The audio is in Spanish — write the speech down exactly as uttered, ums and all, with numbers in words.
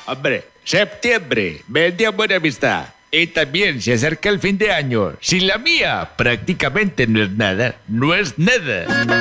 Hombre, septiembre, mes de amor y amistad. Y también se acerca el fin de año. Sin la mía, prácticamente no es nada. No es nada.